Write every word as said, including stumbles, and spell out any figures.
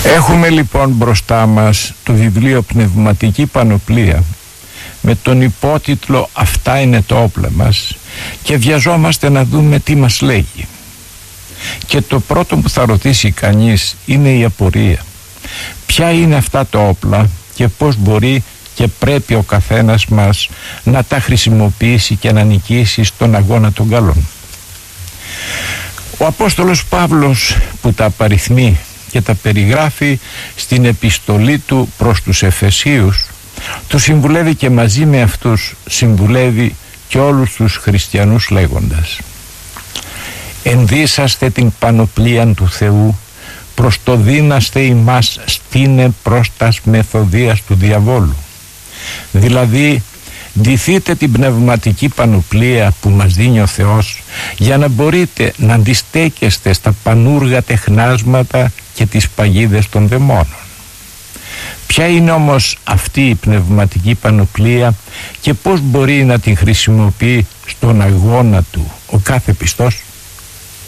Έχουμε λοιπόν μπροστά μας το βιβλίο Πνευματική Πανοπλία με τον υπότιτλο «Αυτά είναι τα όπλα μας» και βιαζόμαστε να δούμε τι μας λέγει. Και το πρώτο που θα ρωτήσει κανείς είναι η απορία. Ποια είναι αυτά τα όπλα και πώς μπορεί και πρέπει ο καθένας μας να τα χρησιμοποιήσει και να νικήσει στον αγώνα των καλών. Ο Απόστολος Παύλος, που τα απαριθμεί και τα περιγράφει στην επιστολή του προς τους Εφεσίους, του συμβουλεύει και μαζί με αυτούς συμβουλεύει και όλους τους χριστιανούς λέγοντας: «Ενδύσαστε την πανοπλίαν του Θεού, προς το δύναστε ημάς στήνε προς τας μεθοδίας του διαβόλου». Δηλαδή, ντυθείτε την πνευματική πανοπλία που μας δίνει ο Θεός για να μπορείτε να αντιστέκεστε στα πανούργα τεχνάσματα και τις παγίδες των δαιμόνων. Ποια είναι όμως αυτή η πνευματική πανοπλία και πώς μπορεί να την χρησιμοποιεί στον αγώνα του ο κάθε πιστός?